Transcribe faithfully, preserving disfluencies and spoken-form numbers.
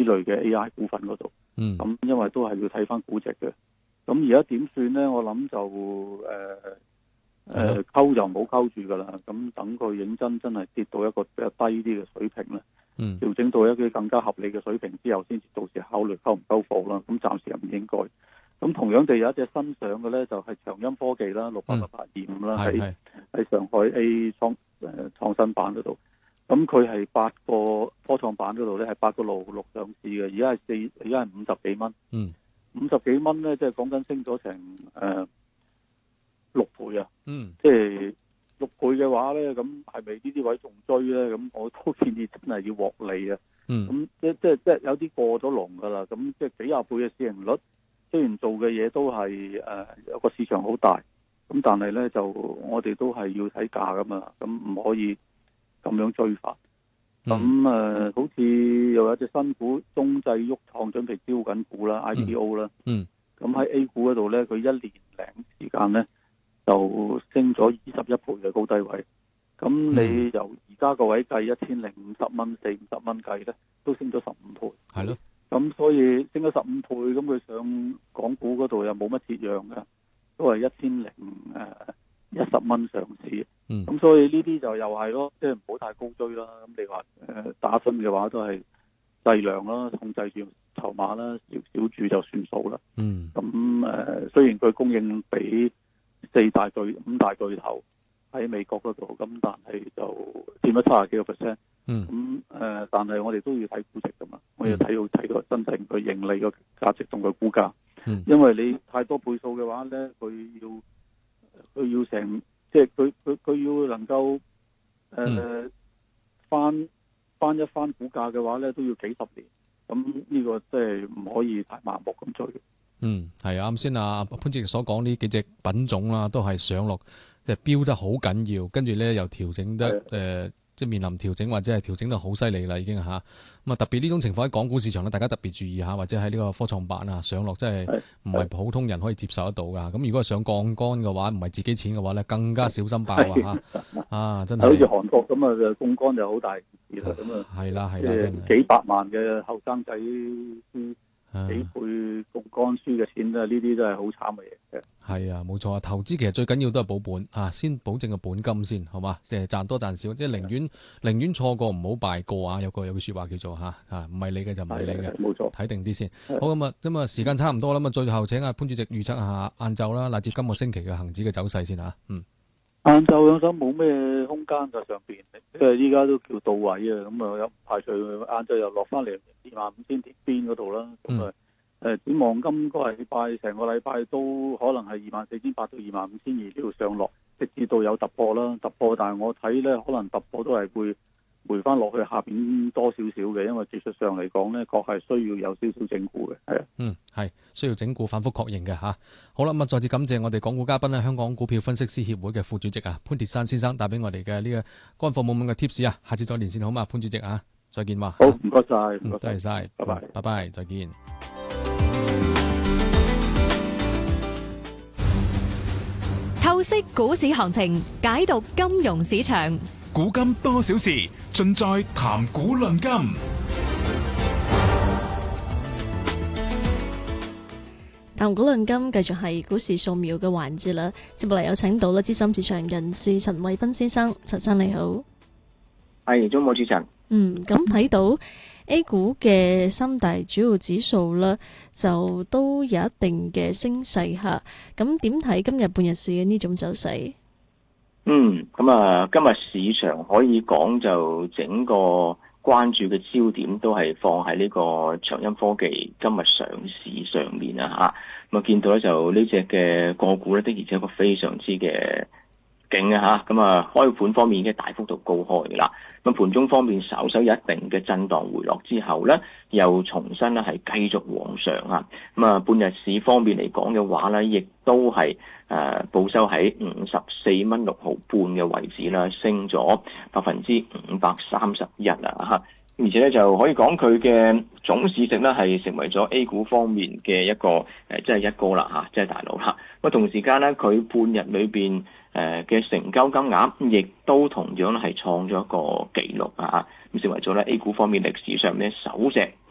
類嘅 A I 股份嗰度。 嗯， 咁因為都係要睇翻估值嘅。咁而家點算咧？我諗就誒誒溝就唔好溝住噶啦。咁等佢認真真係跌到一個比較低啲嘅水平咧， 嗯， 調整到一個更加合理嘅水平之後，先至到時考慮溝唔溝貨啦。咁暫時又唔應該。咁同樣地有一隻新上嘅咧，就係、是、長鑫科技啦，六八八八二五啦，喺喺上海 A 創誒、呃、創新板嗰度。咁佢係八個科創板嗰度咧，係八個六六上市嘅，而家係四，而家係五十幾蚊。 嗯， 五十幾蚊咧，即係講緊升咗成誒六倍啊。 嗯， 即係六倍嘅話咧，咁係咪呢啲位仲追咧？咁我都建議真係要獲利啊。 嗯， 咁即即即有啲過咗龍噶啦。咁即係幾廿倍嘅市盈率。雖然做嘅嘢都係誒、呃、有個市場好大，咁但係咧就我哋都係要睇價噶嘛，咁唔可以咁樣追法。咁誒、 嗯呃、好似又有一隻新股中製旭創準備招緊股啦 I P O 啦， 嗯， 咁喺 A 股嗰度咧，佢一年零時間咧就升咗二十一倍嘅高低位。咁你由而家個位計一千零五十蚊、四五十蚊計咧，都升咗十五倍。 係咯。 咁所以升咗十五倍，咁佢上港股嗰度又冇乜折讓嘅，都係一千零誒一十蚊上市。咁、嗯、所以呢啲就又係咯，即係唔好太高追啦。咁你話誒打分嘅話都係計量啦，控制住籌碼啦，少少注就算數啦。 嗯。 咁誒、呃、雖然佢供應俾四大巨五大巨頭喺美國嗰度，咁但係就佔咗七十幾個 percent。 嗯， 咁誒、呃，但係我哋都要睇估值噶嘛，我要睇到睇到真正佢盈利嘅價值同佢股價。 嗯， 因為你太多倍數嘅話咧，佢要佢要成，即係佢佢佢要能夠誒、呃嗯、翻翻一翻股價嘅話咧，都要幾十年。咁呢個即係唔可以太盲目咁追。 嗯，係啱先啊，潘主席所講呢幾隻品種啦，都係上落即係飆得好緊要，跟住咧又調整得誒。呃即係面臨調整或者係調整得好犀利啦，已經嚇咁啊！特別呢種情況喺港股市場咧，大家特別注意下，或者喺呢個科創板啊上落，真係唔係普通人可以接受得到噶。咁如果係上槓桿嘅話，唔係自己錢嘅話咧，更加小心爆啊嚇！啊，真係好似韓國咁啊，槓桿就好大件事啦。咁啊， 係啦係啦，真係幾百萬嘅後生仔幾倍槓桿輸嘅錢啊！呢啲都係好慘嘅嘢嘅。 係啊，冇錯啊！投資其實最緊要都係保本啊，先保證個本金先，好嘛？即係賺多賺少，即係寧願寧願錯過唔好敗過啊！有個有句説話叫做嚇啊，唔係你嘅就唔係你嘅，冇錯，睇定啲先。好咁啊，咁啊時間差唔多啦，咁啊最後請阿潘主席預測下晏晝啦，乃至今個星期嘅恆指嘅走勢先嚇。嗯，晏晝我想冇咩空間在上邊，因為依家都叫到位啊，咁啊有唔排除晏晝又落翻嚟二萬五千點邊嗰度啦。咁啊誒展望今個禮拜成個禮拜都可能係二萬四千八到二萬五千二呢度上落，直至到有突破啦，突破。但係我睇咧，可能突破都係會回翻落去下邊多少少嘅，因為技術上嚟講咧，確係需要有少少整固嘅，係啊。 嗯，係需要整固，反覆確認嘅嚇。好啦，咁啊再次感謝我哋港股嘉賓咧，香港股票分析師協會嘅副主席啊潘鐵珊先生帶俾我哋嘅呢個乾貨滿滿嘅 tips 啊，下次再連線好嘛，潘主席啊，再見嘛。 好，唔該晒，唔該， 多謝晒， 拜拜， 拜拜，再見。 透析股市行情，解讀金融市場， 古今多少事，盡在談股論金。 談股論金繼續係股市掃描嘅環節啦。接落嚟有請到啦資深市場人士陳偉彬先生，陳生你好。 係，中午主持人。 嗯，咁睇到 A 股嘅三大主要指數啦，就都有一定嘅升勢吓。咁點睇今日半日市嘅呢種走勢？ 嗯，咁啊，今日市場可以講就整個關注嘅焦點都係放喺呢個長鑫科技今日上市上面啊吓。咁啊，見到咧就呢隻嘅個股咧的而且確非常之嘅勁啊吓。咁啊，開盤方面已經大幅度高開嘅啦。咁盤中方面稍稍有一定嘅震盪回落之後咧，又重新咧係繼續往上啊！咁啊，半日市方面嚟講嘅話咧，亦都係誒報收喺五十四蚊六毫半嘅位置啦，升咗百分之五百三十一啊！嚇，而且咧就可以講佢嘅總市值咧係成為咗 A 股方面嘅一個誒，即係一哥啦嚇，即係大佬啦。咁同時間咧，佢半日裏邊誒嘅成交金額，亦都同樣係創咗一個紀錄啊！咁成為咗咧 A 股方面歷史上咧首隻